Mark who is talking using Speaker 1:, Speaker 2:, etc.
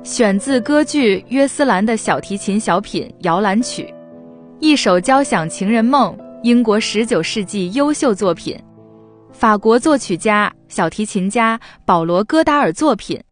Speaker 1: 选自歌剧约斯兰的小提琴小品《摇篮曲》，一首交响情人梦，英国19世纪优秀作品，法国作曲家、小提琴家保罗·戈达尔作品，